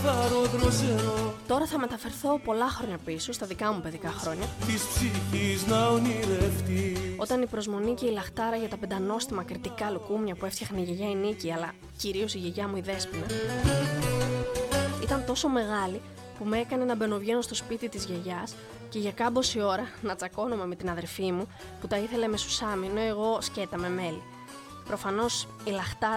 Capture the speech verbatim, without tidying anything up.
Τώρα θα μεταφερθώ πολλά χρόνια πίσω, στα δικά μου παιδικά χρόνια, της ψυχής να ονειρευτεί. όταν η προσμονή και η λαχτάρα για τα πεντανόστιμα κριτικά λουκούμια που έφτιαχνε η γιαγιά η Νίκη, αλλά κυρίως η γιαγιά μου η Δέσποινα, ήταν τόσο μεγάλη που με έκανε να μπαινοβγαίνω στο σπίτι της γιαγιάς και για κάμποση ώρα να τσακώνομαι με την αδερφή μου που τα ήθελε με σουσάμι, ενώ εγώ σκέτα με μέλι. Προφανώς η λαχτάρα